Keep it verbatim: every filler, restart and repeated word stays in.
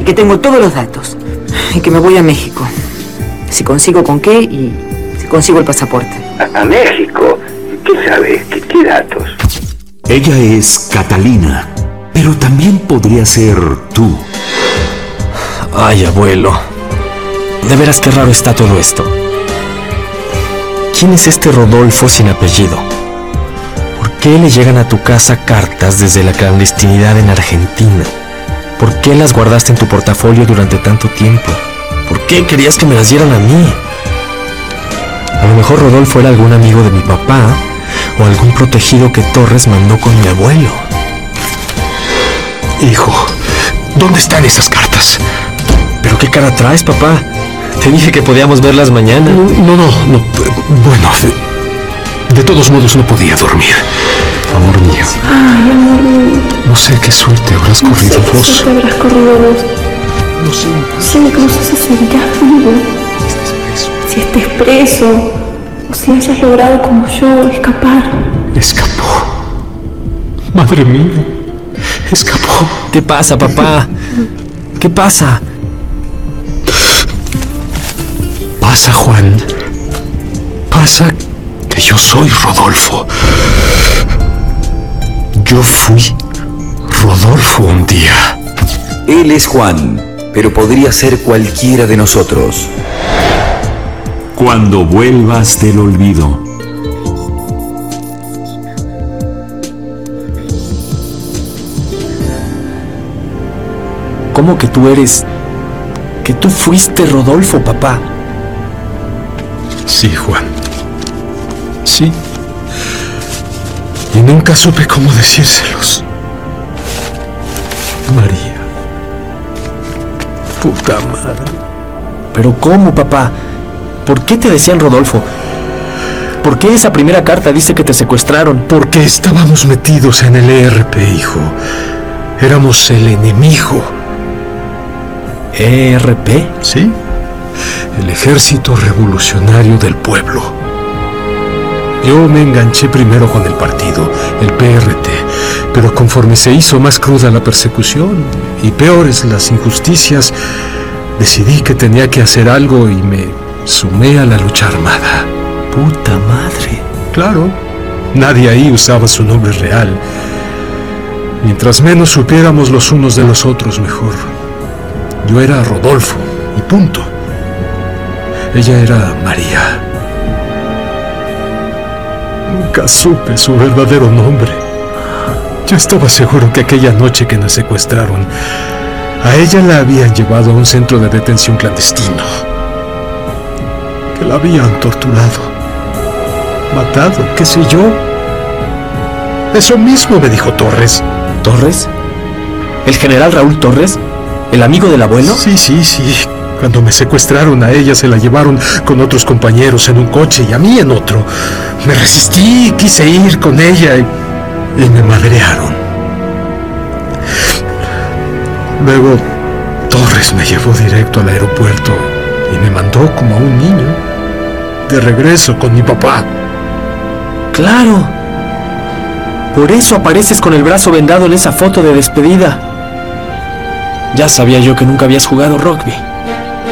que tengo todos los datos y que me voy a México. Si consigo con qué y si consigo el pasaporte. ¿A, a México? ¿Qué sabes? ¿Qué, qué datos? Ella es Catalina, pero también podría ser tú. Ay, abuelo. De veras qué raro está todo esto. ¿Quién es este Rodolfo sin apellido? ¿Por qué le llegan a tu casa cartas desde la clandestinidad en Argentina? ¿Por qué las guardaste en tu portafolio durante tanto tiempo? ¿Por qué querías que me las dieran a mí? A lo mejor Rodolfo era algún amigo de mi papá o algún protegido que Torres mandó con mi abuelo. Hijo, ¿dónde están esas cartas? ¿Pero qué cara traes, papá? Te dije que podíamos verlas mañana. No, no, no. no. Bueno, de, de todos modos no podía dormir. Amor mío. Ay, amor mío. No sé qué suerte habrás no corrido sé qué vos. suerte habrás corrido vos. No sé. No sé cómo se sentirás vivo. Si estés preso o si hayas logrado como yo escapar. Escapó. Madre mía. Escapó. ¿Qué pasa, papá? ¿Qué pasa? Pasa, Juan. Pasa que yo soy Rodolfo. Yo fui Rodolfo un día. Él es Juan, pero podría ser cualquiera de nosotros. Cuando vuelvas del olvido. ¿Cómo que tú eres? ¿Que tú fuiste Rodolfo, papá? Sí, Juan. Sí. Y nunca supe cómo decírselos. María. Puta madre. ¿Pero cómo, papá? ¿Por qué te decían Rodolfo? ¿Por qué esa primera carta dice que te secuestraron? Porque estábamos metidos en el E R P, hijo. Éramos el enemigo. ¿E R P? Sí. El Ejército Revolucionario del Pueblo. Yo me enganché primero con el partido, el P R T, pero conforme se hizo más cruda la persecución y peores las injusticias, decidí que tenía que hacer algo y me sumé a la lucha armada. ¡Puta madre! Claro, nadie ahí usaba su nombre real. Mientras menos supiéramos los unos de los otros, mejor. Yo era Rodolfo, y punto. Ella era María. Nunca supe su verdadero nombre. Yo estaba seguro que aquella noche que nos secuestraron, a ella la habían llevado a un centro de detención clandestino. Que la habían torturado, matado, qué sé yo. Eso mismo me dijo Torres. ¿Torres? ¿El general Raúl Torres? ¿El amigo del abuelo? Sí, sí, sí. Cuando me secuestraron a ella se la llevaron con otros compañeros en un coche y a mí en otro. Me resistí, quise ir con ella y, y me madrearon. Luego Torres me llevó directo al aeropuerto y me mandó como a un niño de regreso con mi papá. ¡Claro! Por eso apareces con el brazo vendado en esa foto de despedida. Ya sabía yo que nunca habías jugado rugby.